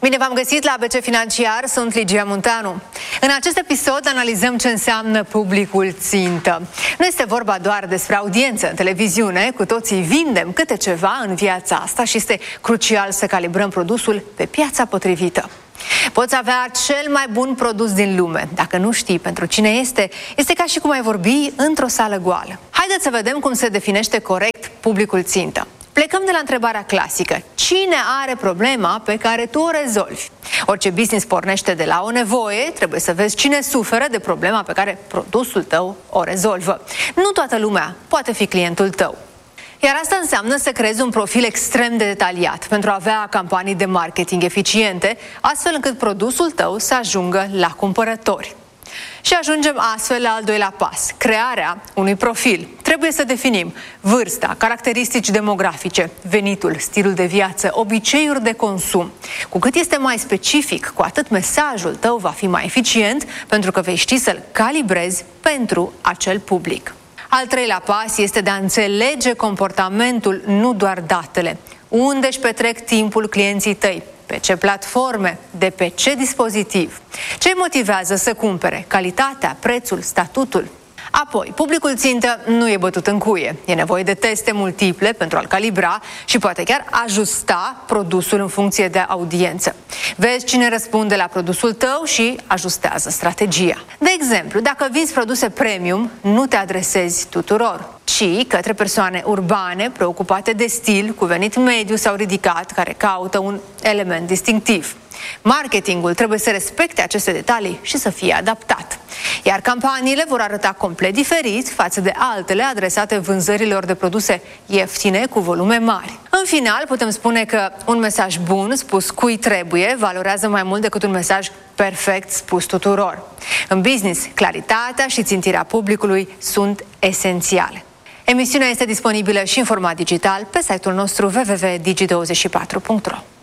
Bine v-am găsit la ABC Financiar, sunt Ligia Munteanu. În acest episod analizăm ce înseamnă publicul țintă. Nu este vorba doar despre audiență în televiziune, cu toții vindem câte ceva în viața asta și este crucial să calibrăm produsul pe piața potrivită. Poți avea cel mai bun produs din lume. Dacă nu știi pentru cine este ca și cum ai vorbi într-o sală goală. Haideți să vedem cum se definește corect publicul țintă. Plecăm de la întrebarea clasică. Cine are problema pe care tu o rezolvi? Orice business pornește de la o nevoie, trebuie să vezi cine suferă de problema pe care produsul tău o rezolvă. Nu toată lumea poate fi clientul tău. Iar asta înseamnă să creezi un profil extrem de detaliat pentru a avea campanii de marketing eficiente, astfel încât produsul tău să ajungă la cumpărători. Și ajungem astfel la al doilea pas, crearea unui profil. Trebuie să definim vârsta, caracteristici demografice, venitul, stilul de viață, obiceiuri de consum. Cu cât este mai specific, cu atât mesajul tău va fi mai eficient, pentru că vei ști să-l calibrezi pentru acel public. Al treilea pas este de a înțelege comportamentul, nu doar datele. Unde își petrec timpul clienții tăi? Pe ce platforme? De pe ce dispozitiv? Ce îi motivează să cumpere? Calitatea, prețul, statutul? Apoi, publicul țintă nu e bătut în cuie. E nevoie de teste multiple pentru a-l calibra și poate chiar ajusta produsul în funcție de audiență. Vezi cine răspunde la produsul tău și ajustează strategia. De exemplu, dacă vinzi produse premium, nu te adresezi tuturor, ci către persoane urbane, preocupate de stil, cu venit mediu sau ridicat, care caută un element distinctiv. Marketingul trebuie să respecte aceste detalii și să fie adaptat. Iar campaniile vor arăta complet diferit față de altele adresate vânzărilor de produse ieftine cu volume mari. În final, putem spune că un mesaj bun spus cui trebuie valorează mai mult decât un mesaj perfect spus tuturor. În business, claritatea și țintirea publicului sunt esențiale. Emisiunea este disponibilă și în format digital pe site-ul nostru www.digi24.ro.